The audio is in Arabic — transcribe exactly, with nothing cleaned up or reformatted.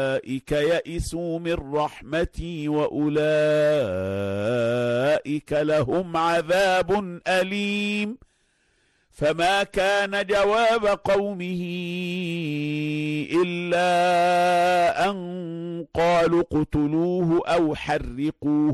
أولئك يئسوا من رحمتي وأولئك لهم عذاب أليم. فما كان جواب قومه إلا أن قالوا اقتلوه أو حرقوه